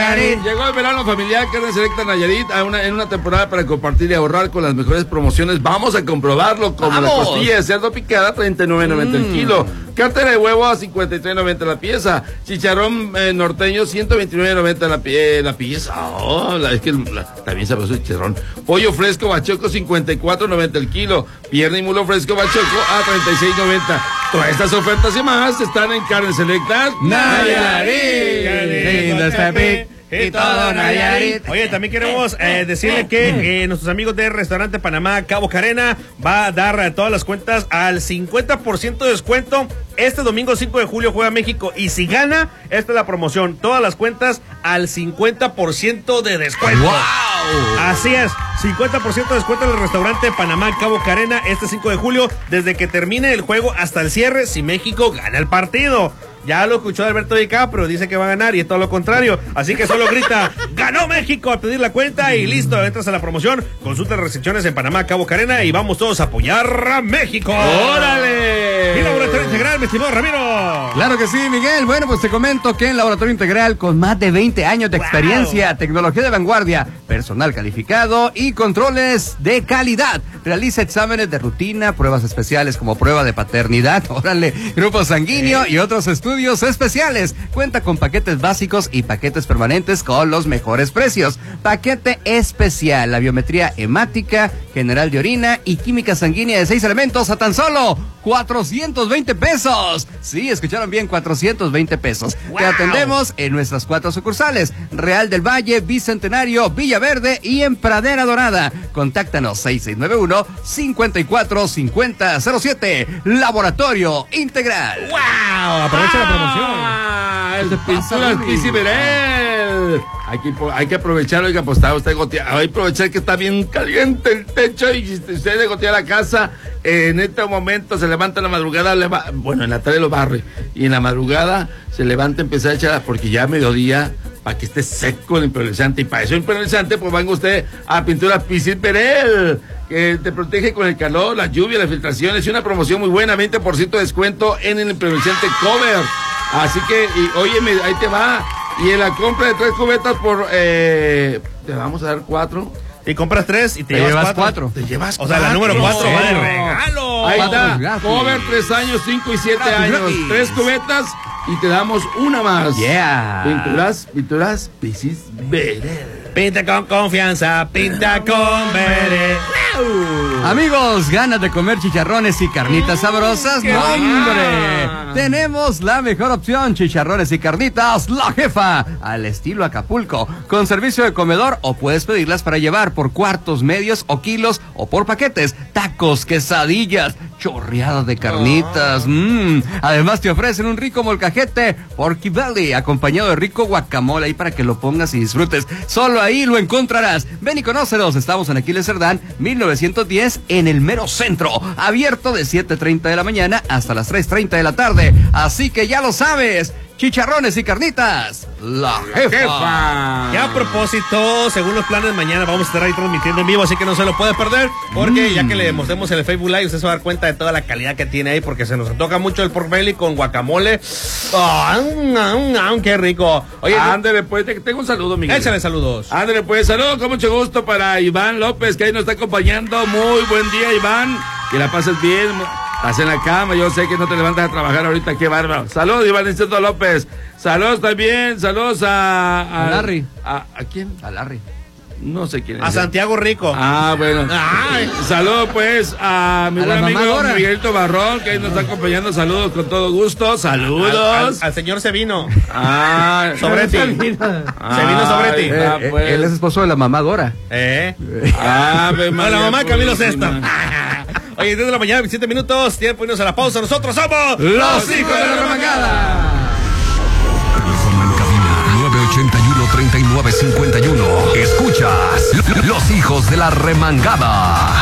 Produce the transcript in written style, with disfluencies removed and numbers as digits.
Nayarit. Llegó el verano familiar Carne Selecta Nayarit en una temporada para compartir y ahorrar con las mejores promociones. Vamos a comprobarlo, como la costilla de cerdo picada, 39.90 el kilo. Cartera de huevo a 53.90 la pieza. Chicharrón norteño, 129.90 la pieza. Es que está bien sabroso el chicharrón. Pollo fresco bachoco, 54.90 el kilo. Pierna y mulo fresco bachoco a 36.90. Todas estas ofertas y más están en Carne Selecta Nayarit. Lindo este y todo Nayarit. Oye, también queremos decirle que nuestros amigos de Restaurante Panamá Cabo Carena va a dar todas las cuentas al 50% de descuento. Este domingo 5 de julio juega México y si gana, esta es la promoción. Todas las cuentas al 50% de descuento. ¡Wow! Así es, 50% de descuento en el Restaurante Panamá Cabo Carena este 5 de julio, desde que termine el juego hasta el cierre, si México gana el partido. Ya lo escuchó Alberto DiCaprio, dice que va a ganar y es todo lo contrario. Así que solo grita, ¡ganó México! A pedir la cuenta y listo, entras a la promoción. Consulta las restricciones en Panamá, Cabo Carena y vamos todos a apoyar a México. ¡Órale! Y Laboratorio Integral, mi estimado Ramiro. Claro que sí, Miguel. Bueno, pues te comento que en Laboratorio Integral, con más de 20 años de experiencia, tecnología de vanguardia, personal calificado y controles de calidad, realiza exámenes de rutina, pruebas especiales como prueba de paternidad, órale, grupo sanguíneo y otros estudios especiales. Cuenta con paquetes básicos y paquetes permanentes con los mejores precios. Paquete especial, la biometría hemática, general de orina y química sanguínea de 6 elementos a tan solo 420 pesos. Sí, escucharon bien, 420 pesos. Wow. Te atendemos en nuestras 4 sucursales: Real del Valle, Bicentenario, Villaverde y en Pradera Dorada. Contáctanos 6691-545007. Laboratorio Integral. ¡Wow! Aprovecha la promoción. El de pinturas Pisi Berel. Hay que aprovechar, oiga, pues está usted goteado. Hay que aprovechar que está bien caliente el techo y usted de gotea la casa. En este momento se levanta en la madrugada, bueno, en la tarde lo barre. Y en la madrugada se levanta, empieza a echar, porque ya a mediodía, para que esté seco el impermeabilizante. Y para eso impermeabilizante, pues venga usted a Pinturas Pisi Berel, que te protege con el calor, la lluvia, las filtraciones. Y una promoción muy buena, 20% de descuento en el impermeabilizante Cover. Así que, y óyeme, ahí te va. Y en la compra de 3 cubetas te vamos a dar 4. Y compras 3 y te llevas 4. Te llevas 4. O sea, la número 4 va de regalo. Ahí está. Cover 3 años, 5 y 7 años. 3 cubetas y te damos una más. Yeah. Pinturas Pisi Berel. Pinta con confianza, pinta con Berel. Amigos, ganas de comer chicharrones y carnitas sabrosas. ¡No, hombre! Tenemos la mejor opción: chicharrones y carnitas La Jefa, al estilo Acapulco, con servicio de comedor, o puedes pedirlas para llevar por cuartos, medios o kilos, o por paquetes. Tacos, quesadillas, chorreadas de carnitas. Además te ofrecen un rico molcajete Porky Belly, acompañado de rico guacamole, ahí para que lo pongas y disfrutes. Solo ahí lo encontrarás. Ven y conócelos. Estamos en Aquiles Cerdán 1910, en el mero centro, abierto de 7:30 de la mañana hasta las 3:30 de la tarde. Así que ya lo sabes, chicharrones y carnitas La Jefa. Y a propósito, según los planes, mañana vamos a estar ahí transmitiendo en vivo, así que no se lo puede perder, porque ya que le mostremos en el Facebook Live, usted se va a dar cuenta de toda la calidad que tiene ahí, porque se nos antoja mucho el pork belly con guacamole. ¡Qué rico! Oye, ándale, pues, tengo un saludo, Miguel. Échale saludos. Ándale, pues, saludos con mucho gusto para Iván López, que ahí nos está acompañando. Muy buen día, Iván. Que la pases bien. Estás en la cama, yo sé que no te levantas a trabajar ahorita, qué bárbaro. Saludos, Iván Instituto López. Saludos también, saludos a Larry. ¿A quién? A Larry. No sé quién es. A Santiago Rico. Bueno. Saludos pues a mi buen amigo Miguelito Barrón, que ahí nos está acompañando. Saludos con todo gusto. Saludos. Al señor Sevino. Sobretti. Sevino Sobretti. Pues. Él es esposo de la mamá Dora. La mamá de Camilo Sesto. Oye, 10 de la mañana, 27 minutos. Tiempo irnos a la pausa. Nosotros somos los hijos de la remangada. Teléfono en cabina 981-3951. Escuchas Los Hijos de la Remangada.